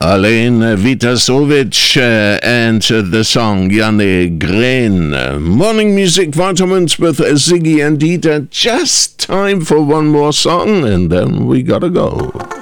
Alain Vitasovic and the song Janne Green. Morning Music Vitamins with Ziggy and Dieter. Just time for one more song and then we gotta go.